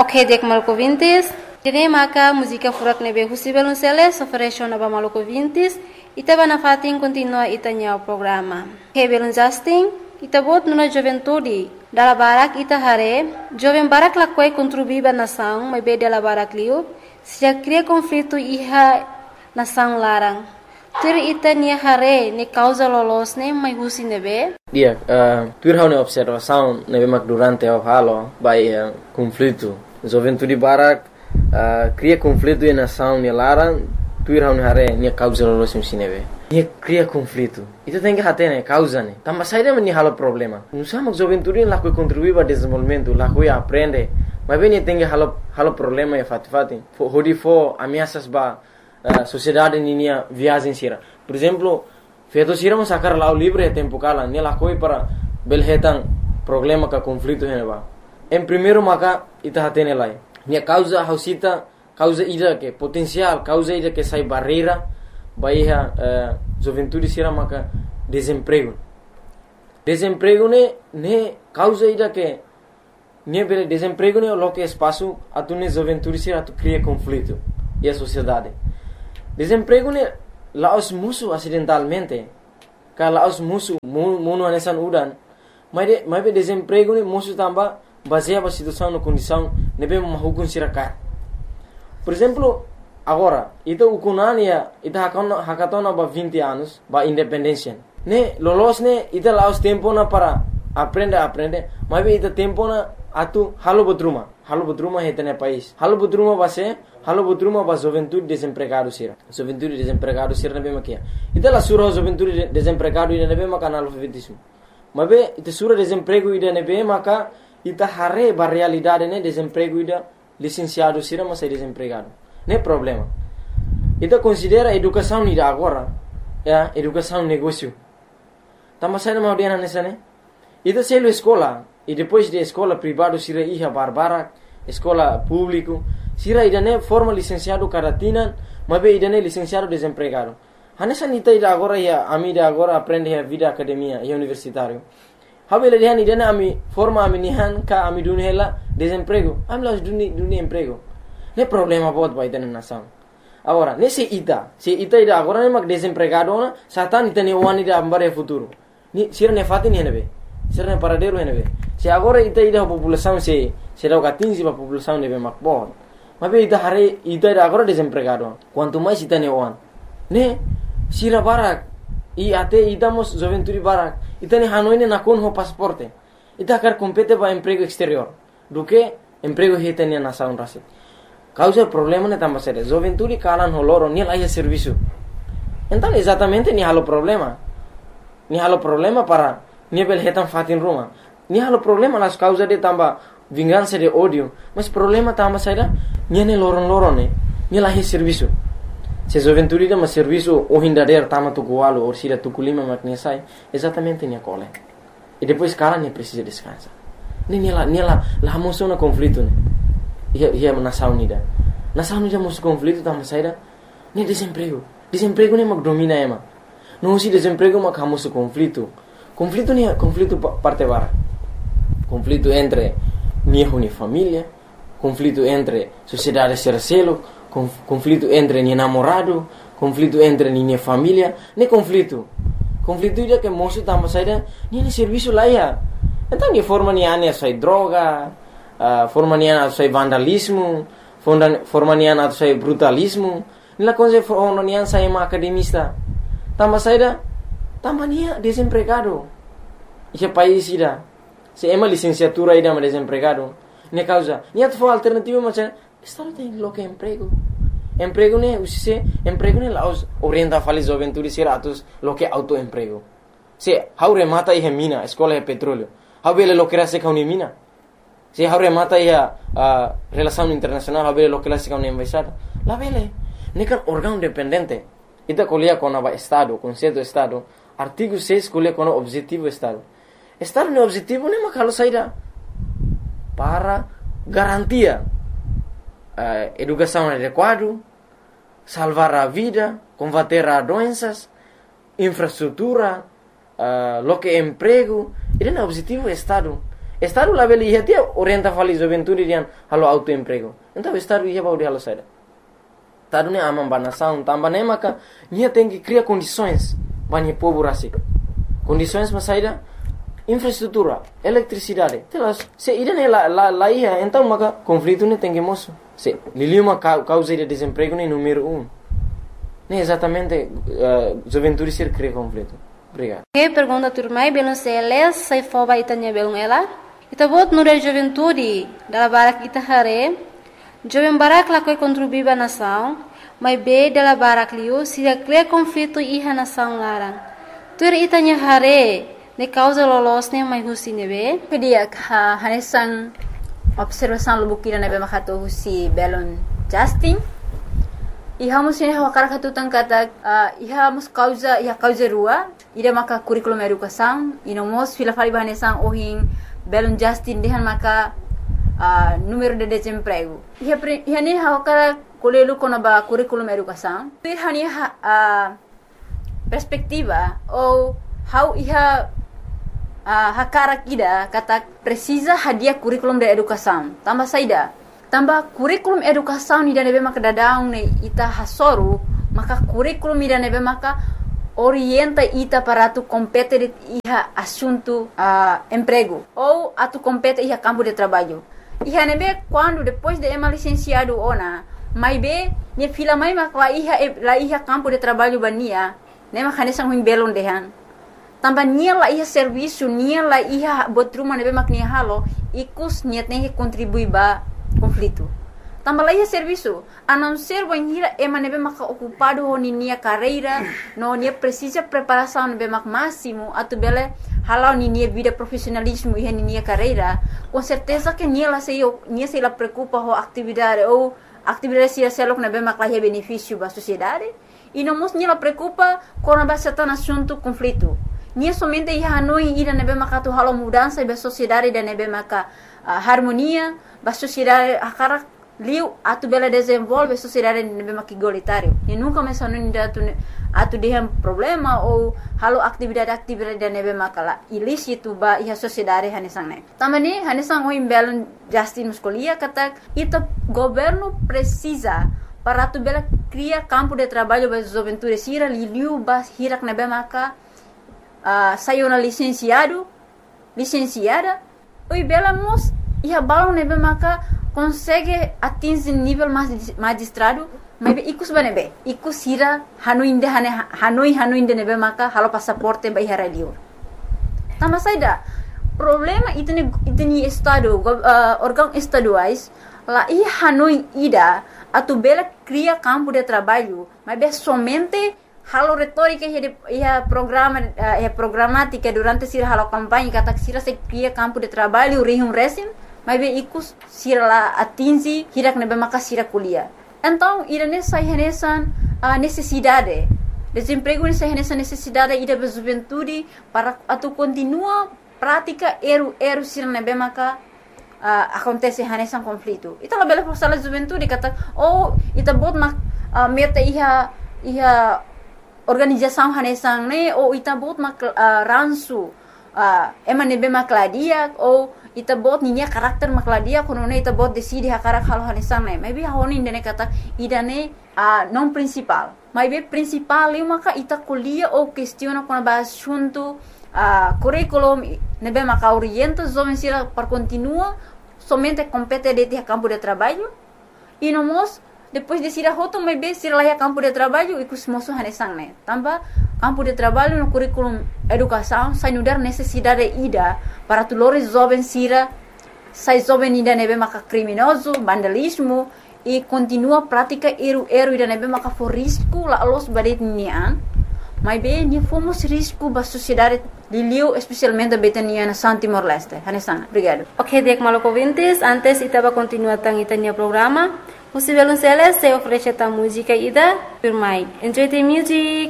Ok, dek maluco vintis. Dene maka música furak nebe husi belunceles ofereció naba maluco vintis. Ita bana fatin continua itanya o programa. Ok, belun Justin. Ita bot nuna juventude. Dala barak ita hare. Joven barak lakwai contribuiba nação, mas be dala barak liu. Se cria conflito iha nação larang. Tur ita nia hare ne causa lolos ne mai husi nebe. Dia, tur hau ne observação nebe mak durante o halo by conflito. Juventude barak cria conflito e nação ne larang. Tur hau ne hare nia causa lolos ne nebe. Nia cria conflito. Ita tem que hate ne causa ne. Tamba saída ni halo problema. Não sama juventude lá que contribui para desenvolvimento, lá que aprende. Mas bem tem que halo problema e fati. Hodi fo ameaças ba sociedade ninia viagem sira. Por exemplo, feito sira mo sacar lá o livre tempo kala, ne lá coi para belhetan problema ka conflito heneba. Em primeiro maka ita hatene lai. Nia causa hausita, causa ida que potencial, causa ida que sai barreira, baia juventude sira maka desemprego. Desemprego ne causa ida que ne bele desemprego ne lo que espaço atune juventude sira atu cria conflito e a sociedade. Desemprego ne laos musuh acidentalmente. Ka laos musuh munu anesan udan. Mas be desemprego ne musuh tamba baseia ba situação na condição nebe mahukun siraka. Por exemplo, agora, ita ukunania ita hakatona ba 20 anos ba independência. Ne lolos ne ita laos tempo na para aprende, mas be ita tempo na atu halo bodruma hetene país. Halo bodruma ba juventude desempregado sira. Juventude desempregado sira nebe makia. Ita la sura juventude desempregado ida nebe maka analfabetismo. Mas be ita sura desemprego ida nebe maka ita hare ba realidade ne desemprego ida licenciado sira mas desempregado. Ne problema. Ita considera educação ida agora, educação negócio. Tama sai na audiana nessa ne. Ita selo escola e depois de escola privado sira iha barbara, escola público, sira idane forma licenciado karatina, mas be idane licenciado desempregado. Hanessa nita ida agora ia amida agora aprende a vida academia e universitário. Habele dihan idane ami forma ami nihan ka ami dunhela desemprego. Am las duni emprego. Ne problema bot ba idane nação. Agora, se ita ida agora ne mak desempregado na satan itane wani da ambare futuro. Ni sira ne fatin henebe. Sira ne paradero henebe. Se agora ita ida população se dá 15 a população nebe makbon. Mas be ita hare ita ida agora desempregado. Quanto mais ita ne wan. Ne sira barak e até idamos juventude barak. Ita ne hanoi ne nakon ho pasaporte. Ita quer compete para emprego exterior. Do que emprego hetenia nação rasit. Causa problema ne tamba sere. Juventude kalan ho loro ni laia serviço. Então exatamente ni halo problema. Ni halo problema para ni bel hetan fatin ruma. Ni halo problema las causa de tamba vingança de ódio, mas problema tamba saída ne loron ne ni laia serviço. Se juventude de mas serviço o hindader tama tu gualo ou sira tu kulima makne sai, exatamente ni cole. E depois cara ne precisa descansar. Ni la moção na conflito ne. Ia nação unida. Nação unida moço conflito tamba saída ni desemprego. Desemprego ne mak domina ema. Não se desemprego mak hamoso conflito. Conflito ni conflito parte bara. Conflito entre ni família, conflito entre sociedade sercelo, conflito entre ni namorado, conflito entre ni família, ne conflito. Conflito ida que moço tamba saída ni serviço lá ia. Então ni forma ni ane sai droga, forma ni ane sai vandalismo, forma ni ane sai brutalismo, ni la coisa forma ni ane sai academista. Tamba saída tamba ni desempregado. Esse país ida se ema licenciatura ida mas desempregado. Ne causa, ni atfo alternativa mas estado tem lo que emprego. Emprego ne usise emprego ne laos orienta fali juventude siratus lo que autoemprego. Se haure mata e mina, escola e petróleo. Habele lo que era se kauni mina. Se haure mata e relação internacional, habele lo que era se kauni embaixada. La vele, ne kan órgão dependente. Ita colia com a estado, conceito estado. Artigo 6 colia com o objetivo estado. Estado no objetivo ne makalo saída para garantia educação adequada, salvar a vida, combater as doenças, infraestrutura, lo que emprego. Ele é o objetivo do Estado. Estado lá beli ia tia orienta fali juventude rian halo autoemprego. Então estado ia baudi halo saida. Estado ne amam banação, tamba ne maka nia tem que criar condições banhe povo rasik. Condições mas saida infraestrutura, eletricidade. Telas, se ida ne lá ia, então maka conflito ne tem que moço. Se liliu uma causa de desemprego ne número 1. Ne exatamente juventude ser cria conflito. Obrigado. Que pergunta turmai belum seles sai foba itanya belum ela. Ita bot nure juventude dala barak ita hare. Jovem barak la koi contribuir ba nação, mas be dala barak liu se cria conflito iha nação larang. Tur itanya hare ne causa lolosne mai husi nebe. Pedia hanesan observação lubukira nebe makato husi belon Justin. Iha musine wakara katutan kata iha mus causa rua ida maka curriculum educação ino mos fila fali bahanesan ohin belon Justin dehan maka número de desemprego. Iha ne wakara kolelu kona ba curriculum educação. Iha ne perspectiva ou how iha hakara kida kata precisa hadiah curriculum de educação. Tambah saida. Tambah kurikulum educação ida nebe maka dadaung ne ita hasoru maka kurikulum ida nebe maka orienta ita para tu compete iha assunto emprego ou atu compete iha campo de trabalho. Iha nebe quando depois de ema licenciado ona mai be ne fila mai maka la iha campo de trabalho bania ne maka nesang huing belon dehan. Tambah nia la iha serviço nia la iha botruma nebe mak nia halo ikus niat ne contribui ba conflito. Tambah lagi serviço, a não ser banhira ema nebe maka ocupado ho nia carreira, no nia precisa preparação nebe mak máximo, atu bele halau nia vida profissionalismo e nia carreira, com certeza que nia se la preocupa ho atividade ou atividade se selok nebe mak lahi benefício ba sociedade, e não mos nia la preocupa com a bastante assunto conflito. Nia somente ia hanoi ida nebe maka tu halau mudança ba sociedade da nebe maka harmonia ba sociedade akara liu atu bela desenvolve sociedade nebe mak igualitário e nunca mais hanoi atu dehan problema ou halau atividade da nebe maka ilícito ba ia sociedade hanesang ne tamani hanesang o imbelon Justin muscolia kata ita governo precisa para atu bela cria campo de trabalho ba juventude sira liu ba hirak nebe maka saiu na licenciada oi bela mos ia balon nebe maka consegue atingir nível magistrado mas ikus banebe ikus hira hanoi inde nebe maka halo passaporte ba ihara liur tama saida problema itni estado órgão estaduais la i hanoi ida atu bela cria campo de trabalho mas somente halo retórica ia programática durante sira halo campanha kata sira se cria campo de trabalho resim mas ikus sira la atingi hirak nebe maka sira kuliah. Então irane sai renesan necessidade desemprego nessa necessidade ida ba juventude para atu continua prática eru sira nebe maka acontece renesan conflito. Ita la bela força la juventude kata ita bot mak meta iha organização hanesang ne ou ita bot mak ransu ema nebe makladia ou ita bot ninya karakter makladia kono ne ita bot decide hakarak halo hanesang ne maybe honi ndene kata idane non principal maybe principal eu maka ita kuliah ou questiona kono ba assunto curriculum nebe maka orienta jovem sira para continua somente compete de campo de trabalho e no mos depois de sira hoto maybe sira lá campo de trabalho e kus moso hanesang ne tambah campo de trabalho no curriculum educação sai nudar necessidade ida para tulores jovens sira sai jovem ida nebe maka criminoso vandalismo e continua prática eru ida nebe maka for risco la los badet nian mas bem ni fomos risco ba sociedade liliu especialmente betania na San Timor Leste hanesang obrigado. Ok, dek maloko vintes antes itaba continua tang itanya programa. Musivelun Celes se oferece ta música ida firmai. Enjoy the music.